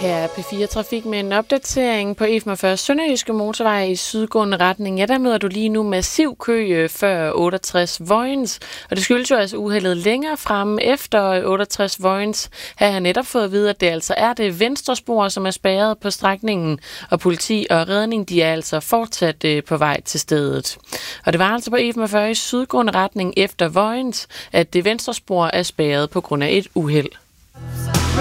Her er P4 Trafik med en opdatering på E45 Sønderjyske Motorvej i sydgående retning. Ja, der møder du lige nu massiv kø før 68 Vojens, og det skyldes jo altså uheldet længere fremme efter 68 Vojens. Her har jeg netop fået at vide, at det altså er det venstre spor, som er spærret på strækningen, og politi og redning, de er altså fortsat på vej til stedet. Og det var altså på E45 i sydgående retning efter Vojens, at det venstre spor er spærret på grund af et uheld.